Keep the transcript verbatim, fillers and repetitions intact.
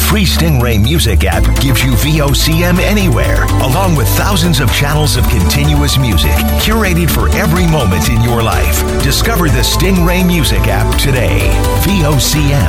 free Stingray Music app gives you V O C M anywhere, along with thousands of channels of continuous music, curated for every moment in your life. Discover the Stingray Music app today. V O C M.